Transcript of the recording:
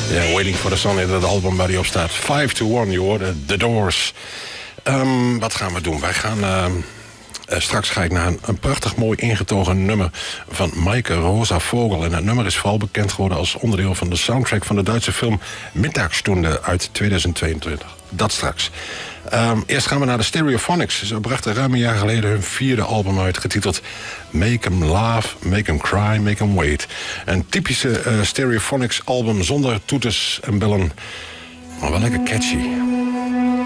Ja, Waiting for the Sun is het album waar die op staat. 5 to 1, je hoorde The Doors. Wat gaan we doen? Wij gaan... straks ga ik naar een prachtig mooi ingetogen nummer van Maike Rosa Vogel. En het nummer is vooral bekend geworden als onderdeel van de soundtrack van de Duitse film Mittagsstunde uit 2022. Dat straks. Eerst gaan we naar de Stereophonics. Ze brachten ruim een jaar geleden hun 4e album uit, getiteld Make 'em Laugh, Make 'em Cry, Make 'em Wait. Een typische Stereophonics album zonder toeters en bellen, maar wel lekker catchy.